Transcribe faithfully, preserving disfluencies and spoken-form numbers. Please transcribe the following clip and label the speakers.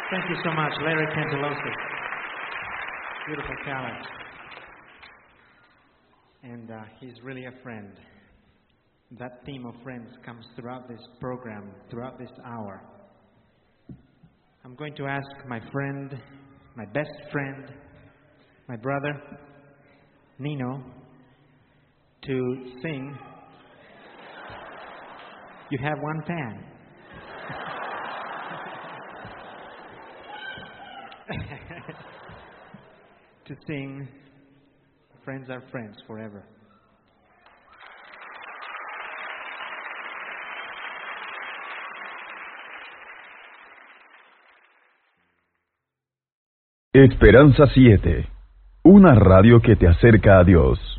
Speaker 1: Thank you so much, Larry Cangelosi. Beautiful talent. And uh, he's really a friend. That theme of friends comes throughout this program, throughout this hour. I'm going to ask my friend, my best friend, my brother, Nino, to sing You Have One Fan. To sing Friends Are Friends Forever.
Speaker 2: Esperanza siete, una radio que te acerca a Dios.